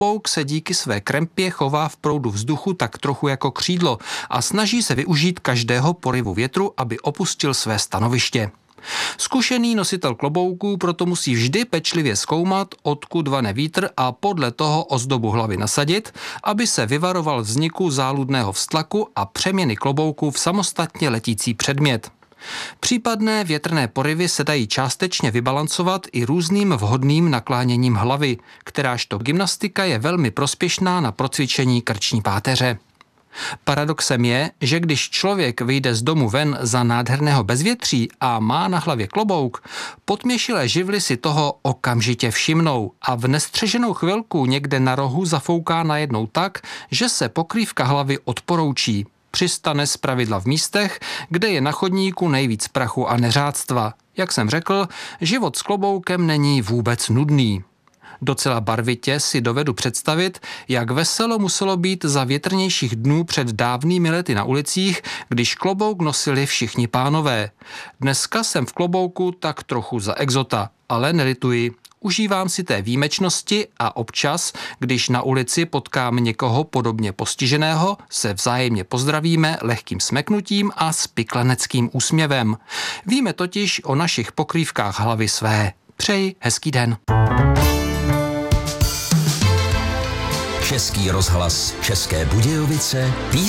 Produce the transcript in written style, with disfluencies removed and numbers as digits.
Klobouk se díky své krempě chová v proudu vzduchu tak trochu jako křídlo a snaží se využít každého poryvu větru, aby opustil své stanoviště. Zkušený nositel klobouků proto musí vždy pečlivě zkoumat, odkud vane vítr a podle toho ozdobu hlavy nasadit, aby se vyvaroval vzniku záludného vztlaku a přeměny klobouků v samostatně letící předmět. Případné větrné poryvy se dají částečně vybalancovat i různým vhodným nakláněním hlavy, kterážto gymnastika je velmi prospěšná na procvičení krční páteře. Paradoxem je, že když člověk vyjde z domu ven za nádherného bezvětří a má na hlavě klobouk, potměšilé živly si toho okamžitě všimnou a v nestřeženou chvilku někde na rohu zafouká najednou tak, že se pokrývka hlavy odporoučí. Přistane zpravidla v místech, kde je na chodníku nejvíc prachu a neřádstva. Jak jsem řekl, život s kloboukem není vůbec nudný. Docela barvitě si dovedu představit, jak veselo muselo být za větrnějších dnů před dávnými lety na ulicích, když klobouk nosili všichni pánové. Dneska jsem v klobouku tak trochu za exota, ale nelituji. Užívám si té výjimečnosti a občas, když na ulici potkám někoho podobně postiženého, se vzájemně pozdravíme lehkým smeknutím a spikleneckým úsměvem. Víme totiž o našich pokrývkách hlavy své. Přeji hezký den. Český rozhlas České Budějovice, písně